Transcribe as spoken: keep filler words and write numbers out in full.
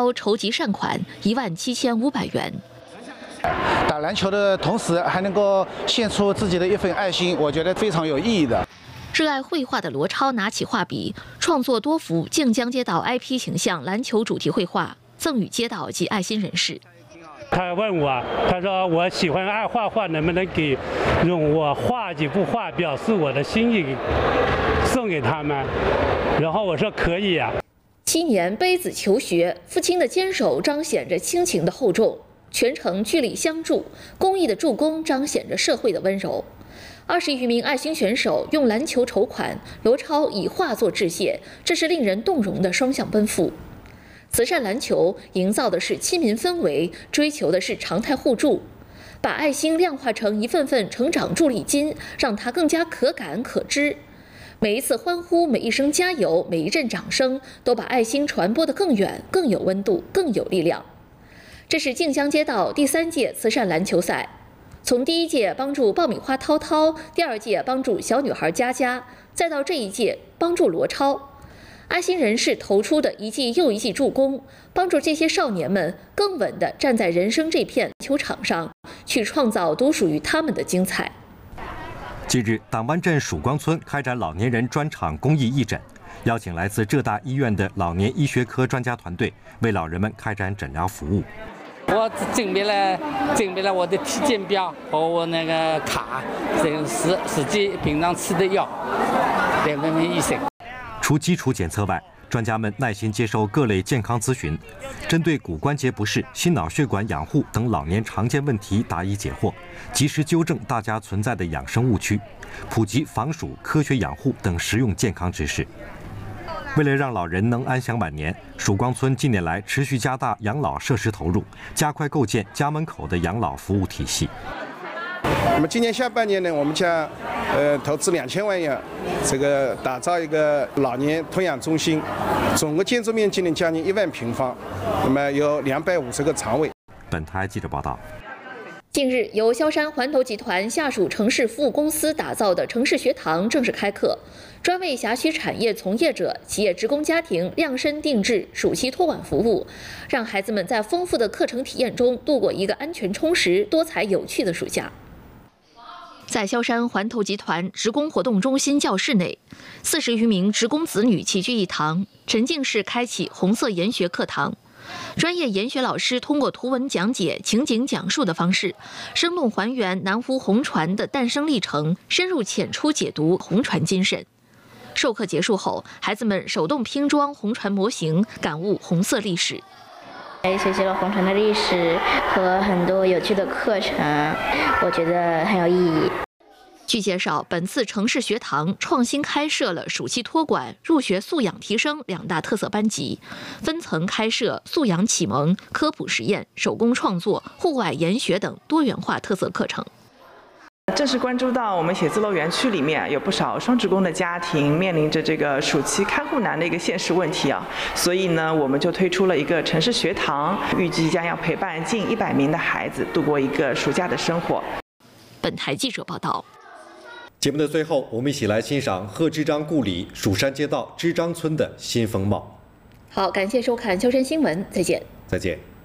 超筹集善款一万七千五百元。 打篮球的同时，还能够献出自己的一份爱心，我觉得非常有意义的。 热爱绘画的罗超拿起画笔，创作多幅靖江街道 I P 形象篮球主题绘画，赠予街道及爱心人士。 他问我，他说我喜欢爱画画，能不能给用我画几幅画表示我的心意，送给他们？然后我说可以啊。 七年背子求学，父亲的坚守彰显着亲情的厚重。全程聚力相助，公益的助攻彰显着社会的温柔。二十余名爱心选手用篮球筹款，罗超以画作致谢，这是令人动容的双向奔赴。慈善篮球营造的是亲民氛围，追求的是常态互助，把爱心量化成一份份成长助力金，让它更加可感可知。每一次欢呼，每一声加油，每一阵掌声，都把爱心传播得更远、更有温度、更有力量。这是靖江街道第三届慈善篮球赛，从第一届帮助爆米花涛涛，第二届帮助小女孩佳佳，再到这一届帮助罗超，爱心人士投出的一记又一记助攻，帮助这些少年们更稳地站在人生这片球场上，去创造独属于他们的精彩。 近日，党湾镇曙光村开展老年人专场公益义诊，邀请来自浙大医院的老年医学科专家团队为老人们开展诊疗服务。 我准备了准备了我的体检表和我那个卡，这个是实际平常吃的药，来问问医生。 除基础检测外，专家们耐心接受各类健康咨询，针对骨关节不适、心脑血管养护等老年常见问题答疑解惑，及时纠正大家存在的养生误区，普及防暑、科学养护等实用健康知识。为了让老人能安享晚年，曙光村近年来持续加大养老设施投入，加快构建家门口的养老服务体系。 那么今年下半年呢，我们将呃投资两千万元，这个打造一个老年托养中心，总个建筑面积呢将近一万平方，那么有两百五十个床位。 本台记者报道。 近日，由萧山环投集团下属城市服务公司打造的城市学堂正式开课，专为辖区产业从业者、企业职工家庭量身定制暑期托管服务，让孩子们在丰富的课程体验中度过一个安全、充实、多彩、有趣的暑假。在萧山环投集团职工活动中心教室内，四十余名职工子女齐聚一堂，沉浸式开启红色研学课堂。专业研学老师通过图文讲解、情景讲述的方式，生动还原南湖红船的诞生历程，深入浅出解读红船精神。授课结束后，孩子们手动拼装红船模型，感悟红色历史。 学习了红船的历史和很多有趣的课程，我觉得很有意义。 据介绍，本次城市学堂创新开设了暑期托管、入学素养提升两大特色班级，分层开设素养启蒙、科普实验、手工创作、户外研学等多元化特色课程。 正是关注到我们写字楼园区里面有不少双职工的家庭面临着这个暑期看护难的一个现实问题啊，所以呢，我们就推出了一个城市学堂，预计将要陪伴近一百名的孩子度过一个暑假的生活。 本台记者报道。 节目的最后，我们一起来欣赏贺知章故里蜀山街道知章村的新风貌。 好，感谢收看萧山新闻，再见。 再见。